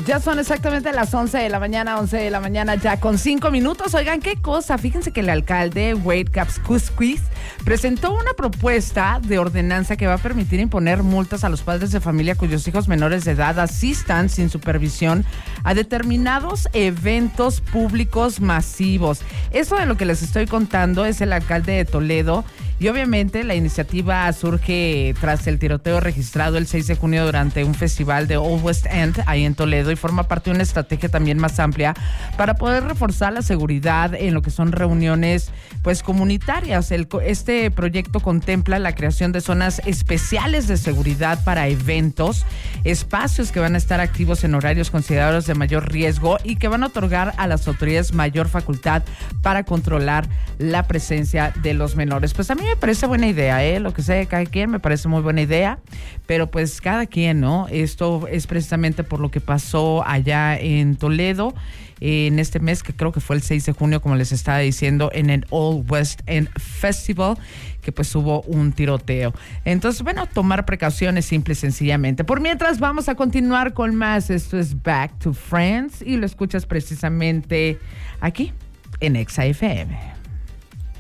Ya son exactamente las 11 de la mañana, ya con 5 minutos. Oigan, qué cosa, fíjense que el alcalde Wade Kapskuskis presentó una propuesta de ordenanza que va a permitir imponer multas a los padres de familia cuyos hijos menores de edad asistan sin supervisión a determinados eventos públicos masivos. Eso de lo que les estoy contando es el alcalde de Toledo. Y obviamente la iniciativa surge tras el tiroteo registrado el 6 de junio durante un festival de Old West End ahí en Toledo y forma parte de una estrategia también más amplia para poder reforzar la seguridad en lo que son reuniones pues comunitarias. Este proyecto contempla la creación de zonas especiales de seguridad para eventos, espacios que van a estar activos en horarios considerados de mayor riesgo y que van a otorgar a las autoridades mayor facultad para controlar la presencia de los menores. Pues a mí me parece buena idea, lo que sea de cada quien me parece muy buena idea, pero pues cada quien, ¿no? Esto es precisamente por lo que pasó allá en Toledo en este mes, que creo que fue el 6 de junio, como les estaba diciendo, en el Old West End Festival, que pues hubo un tiroteo. Entonces, bueno, tomar precauciones simple y sencillamente. Por mientras, vamos a continuar con más. Esto es Back to Friends y lo escuchas precisamente aquí en Exa FM.